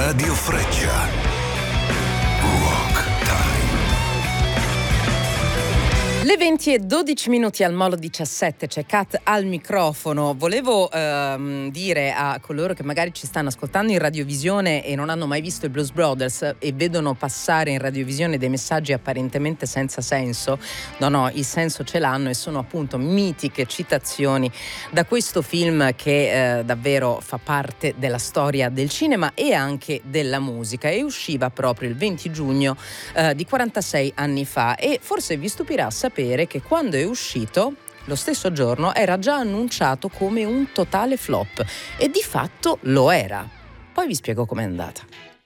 Radio Freccia. Rock Time. Le 20:12 al Molo 17, c'è Kat al microfono. Volevo dire a coloro che magari ci stanno ascoltando in radiovisione e non hanno mai visto i Blues Brothers e vedono passare in radiovisione dei messaggi apparentemente senza senso. No, il senso ce l'hanno e sono appunto mitiche citazioni da questo film che davvero fa parte della storia del cinema e anche della musica, e usciva proprio il 20 giugno di 46 anni fa, e forse vi stupirà sapere che quando è uscito lo stesso giorno era già annunciato come un totale flop, e di fatto lo era. Poi vi spiego com'è andata.